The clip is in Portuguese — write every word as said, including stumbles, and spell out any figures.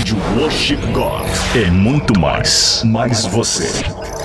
Rádio Worship God. É muito mais, mais você.